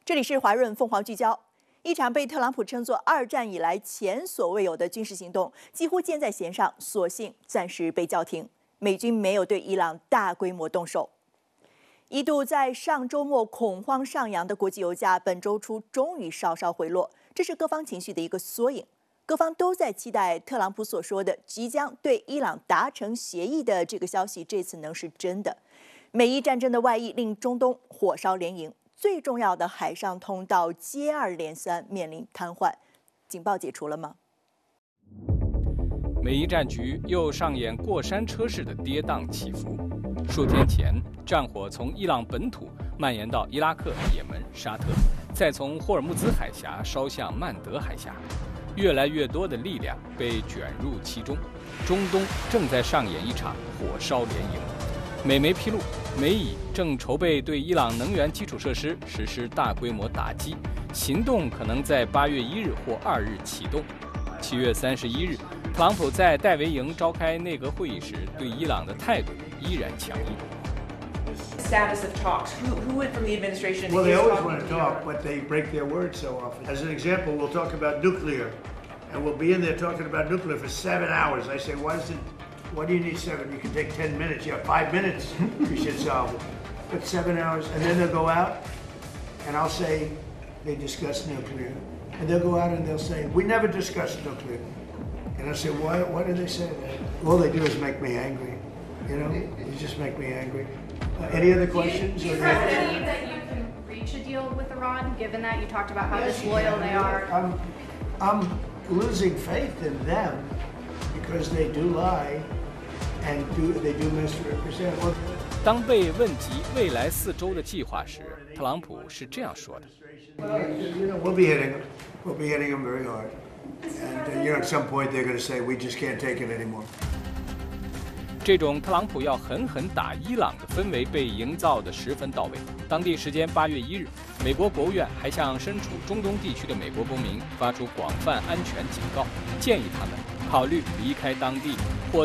这里是华润凤凰聚焦。一场被特朗普称作2战以来前所未有的军事行动，几乎箭在弦上，所幸暂时被叫停。美军没有对伊朗大规模动手。一度在上周末恐慌上扬的国际油价，本周初终于稍稍回落，这是各方情绪的一个缩影。各方都在期待特朗普所说的即将对伊朗达成协议的这个消息，这次能是真的。美伊战争的外溢令中东火烧连营。最重要的海上通道接二连三面临瘫痪，警报解除了吗？ 美伊战局又上演过山车式的跌宕起伏。数天前，战火从伊朗本土蔓延到伊拉克、也门、沙特，再从霍尔木兹海峡烧向曼德海峡，越来越多的力量被卷入其中。中东正在上演一场火烧连营。美媒披露，美以正筹备对伊朗能源基础设施实施大规模打击，行动可能在8月1日或2日启动。7月31日，特朗普在戴维营召开内阁会议时，对伊朗的态度依然强硬。 Status of talks. Who from the administration? Well, they always want to talk, but they break their word so often. As an example, we'll talk about nuclear, and we'll be in there talking about nuclear for 7 hours. I say, Why do you need 7? You can take 10 minutes. You have 5 minutes. You should solve it. But 7 hours, and then they'll go out, and I'll say they discuss nuclear, and they'll go out and they'll say we never discussed nuclear, and I'll say why do they say that? All they do is make me angry. You know, you just make me angry. Any other questions? Do you believe that you can reach a deal with Iran, given that you talked about how disloyal they are? I'm losing faith in them because they do lie. And they do misrepresent. 当被问及未来4周的计划时，特朗普是这样说的 We'll be hitting them very hard. And at some point they're going to say we just can't take it anymore. 这种特朗普要狠狠打伊朗的氛围被营造得十分到位。当地时间8月1日，美国国务院还向身处中东地区的美国公民发出广泛安全警告，建议他们考虑离开当地。